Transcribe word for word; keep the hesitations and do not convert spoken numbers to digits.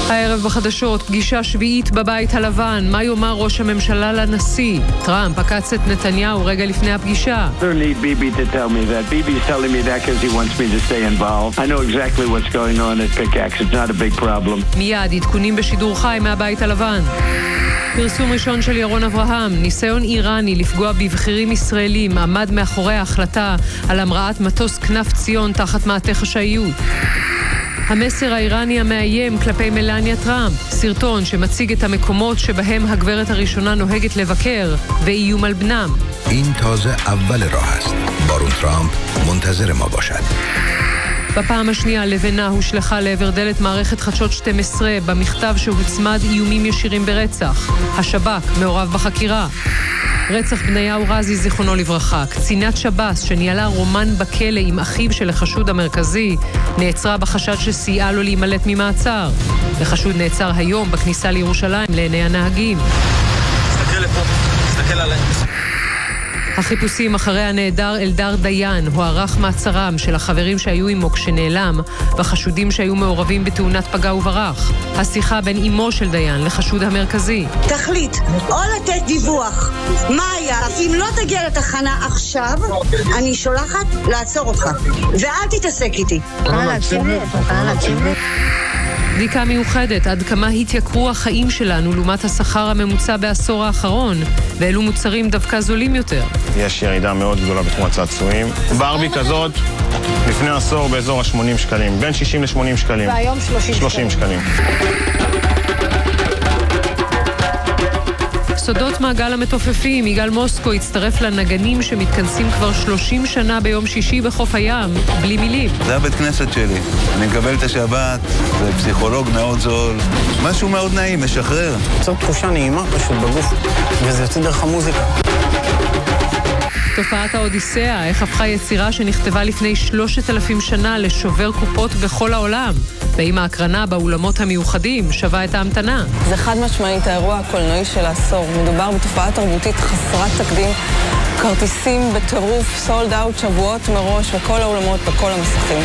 הערב בחדשות, פגישה שביעית בבית הלבן. מה יאמר ראש הממשלה לנשיא? טראמפ עקץ את נתניהו רגע לפני הפגישה. I don't need Bibi to tell me that. Bibi's telling me that because he wants me to stay involved. I know exactly what's going on at Pickaxe. It's not a big problem. מיד עדכונים בשידור חי מהבית הלבן. פרסום ראשון של ירון אברהם, ניסיון איראני לפגוע בבחירים ישראלים עמד מאחורי ההחלטה על המראת מטוס כנף ציון תחת מעטה חשאיות. המסר האיראני המאיים כלפי מלניה טראמפ, סרטון שמציג את המקומות שבהם הגברת הראשונה נוהגת לבקר ואיום על בנם. این تازه اول راه است. بارون ترامپ منتظر ما باشد. בפעם השנייה לבנה הושלחה לעבר דלת מערכת חדשות שתים עשרה במכתב שהוצמד איומים ישירים ברצח. השב"כ מעורב בחקירה. רצח בניהו רזי זיכרונו לברכה, קצינת שב"ס שניהלה רומן בכלא עם אחיו של החשוד המרכזי, נעצרה בחשד שסייעה לו להימלט ממעצר. החשוד נעצר היום בכניסה לירושלים לעיני הנהגים. תסתכל לפה, תסתכל עליי. החיפושים אחרי הנעדר אלדר דיין הוארך מעצרם של החברים שהיו עמו כשנעלם והחשודים שהיו מעורבים בתאונת פגע וברח. השיחה בין אמו של דיין לחשוד המרכזי. תחליט, או לתת דיווח. מה היה? אם לא תגיע לתחנה עכשיו, אני שולחת לעצור אותך. ואל תתעסק איתי. בדיקה מיוחדת עד כמה התייקרו החיים שלנו לעומת השכר הממוצע בעשור האחרון, ואילו מוצרים דווקא זולים יותר. יש ירידה מאוד גדולה בתחום הצעצועים. ברבי כזאת לפני עשור באזור ה-שמונים שקלים, בין שישים ל-שמונים שקלים. והיום שלושים שקלים. סודות מעגל המתופפים, יגאל מוסקו הצטרף לנגנים שמתכנסים כבר שלושים שנה ביום שישי בחוף הים, בלי מילים. זה הבית כנסת שלי. אני מקבל את השבת, זה פסיכולוג מאוד זול. משהו מאוד נעים, משחרר. זו תחושה נעימה פשוט בגוף, וזה יוצא דרך המוזיקה. תופעת האודיסאה, איך הפכה יצירה שנכתבה לפני שלושת אלפים שנה לשובר קופות בכל העולם. ועם ההקרנה באולמות המיוחדים שווה את ההמתנה. זה חד משמעית האירוע הקולנועי של העשור. מדובר בתופעה תרבותית חסרת תקדים. כרטיסים בטירוף, סולד אאוט שבועות מראש, וכל האולמות בכל המסכים.